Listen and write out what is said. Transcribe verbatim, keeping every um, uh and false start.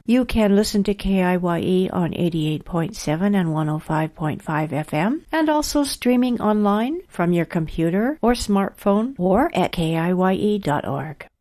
You can listen to K I Y E on eighty-eight point seven and one oh five point five F M, and also streaming online from your computer or smartphone or at K I Y E dot org.